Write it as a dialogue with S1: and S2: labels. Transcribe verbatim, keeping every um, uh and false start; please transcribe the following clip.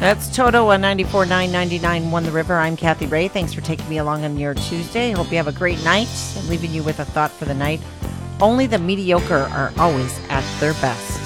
S1: That's Toto on ninety-four point nine, ninety-nine One The River. I'm Kathy Ray. Thanks for taking me along on your Tuesday. Hope you have a great night. I'm leaving you with a thought for the night. Only the mediocre are always at their best.